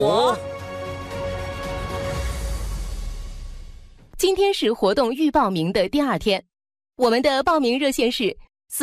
我。 今天是活动预报名的第2天，我们的报名热线是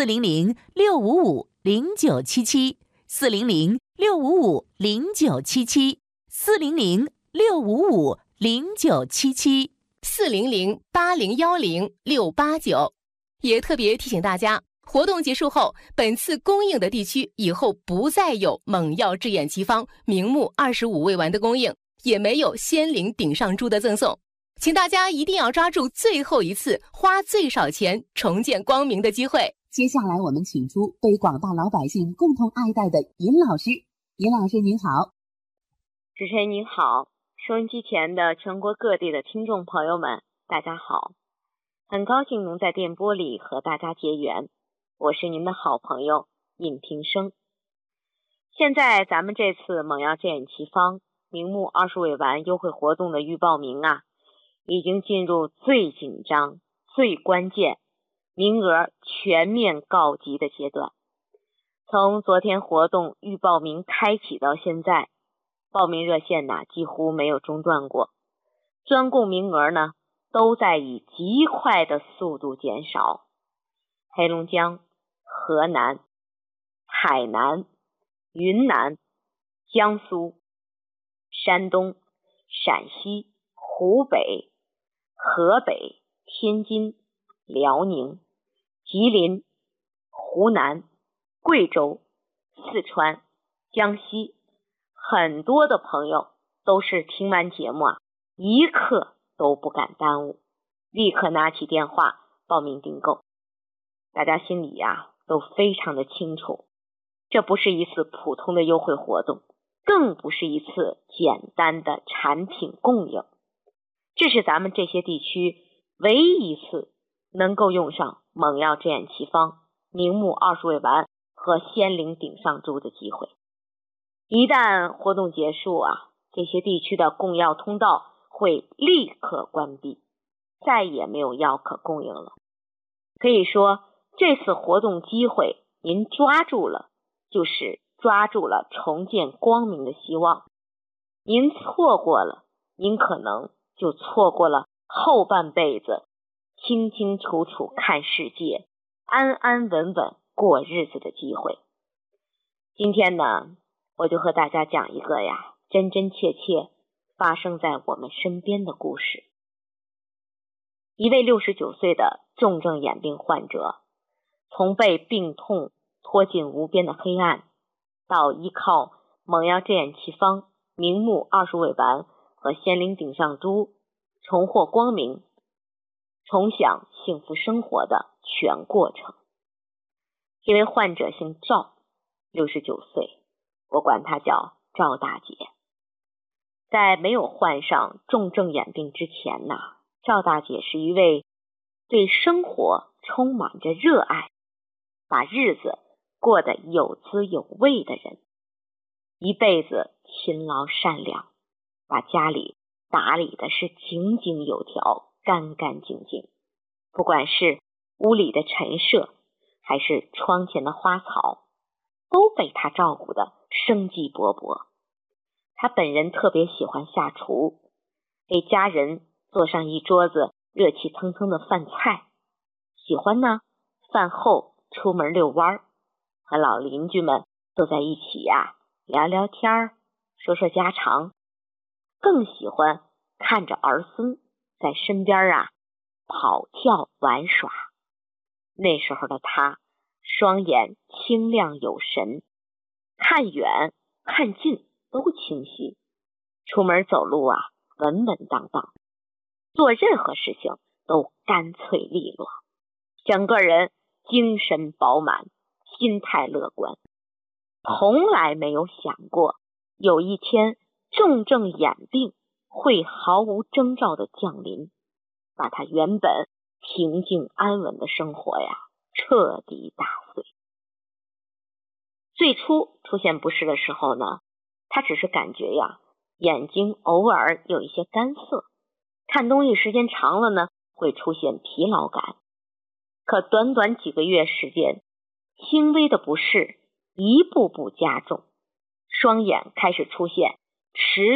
400-655-0977，400-655-0977，400-8010-689。也特别提醒大家，活动结束后，本次供应的地区以后不再有猛药制眼奇方明目25未完的供应，也没有仙灵顶上珠的赠送。请大家一定要抓住最后一次花最少钱重见光明的机会。 接下来我们请出被广大老百姓共同爱戴的尹老师。尹老师您好。 主持人您好，收音机前的全国各地的听众朋友们大家好，很高兴能在电波里和大家结缘，我是您的好朋友尹平生。现在咱们这次猛药制眼奇方明目20未完优惠活动的预报名已经进入最紧张、最关键、名额全面告急的阶段。从昨天活动预报名开启到现在，报名热线几乎没有中断过，专供名额都在以极快的速度减少。黑龙江、河南、海南、云南、江苏、山东、陕西、湖北、河北、天津、辽宁、吉林、湖南、贵州、四川、江西，很多的朋友都是听完节目一刻都不敢耽误，立刻拿起电话报名订购。大家心里都非常的清楚，这不是一次普通的优惠活动，更不是一次简单的产品供应，这是咱们这些地区唯一一次能够用上猛药制眼奇方明目20未完和仙灵顶上珠的机会。一旦活动结束这些地区的供药通道会立刻关闭，再也没有药可供应了。可以说这次活动机会您抓住了，就是抓住了重见光明的希望。您错过了，您可能就错过了后半辈子清清楚楚看世界、安安稳稳过日子的机会。今天我就和大家讲一个真真切切发生在我们身边的故事。一位69岁的重症眼病患者，从被病痛拖进无边的黑暗，到依靠猛药制眼奇方明目20未完和仙灵顶上珠重获光明，重享幸福生活的全过程。这位患者姓赵，69岁，我管她叫赵大姐。在没有患上重症眼病之前赵大姐是一位对生活充满着热爱，把日子过得有滋有味的人，一辈子勤劳善良，把家里打理的是井井有条、干干净净。不管是屋里的陈设还是窗前的花草，都被他照顾得生机勃勃。他本人特别喜欢下厨，给家人做上一桌子热气腾腾的饭菜，喜欢饭后出门遛弯，和老邻居们坐在一起聊聊天，说说家常，更喜欢看着儿孙在身边跑跳玩耍。那时候的他双眼清亮有神，看远看近都清晰，出门走路稳稳当当，做任何事情都干脆利落，整个人精神饱满，心态乐观，从来没有想过有一天重症眼病会毫无征兆的降临，把他原本平静安稳的生活彻底打碎。最初出现不适的时候他只是感觉眼睛偶尔有一些干涩，看东西时间长了会出现疲劳感。可短短几个月时间，轻微的不适一步步加重，双眼开始出现持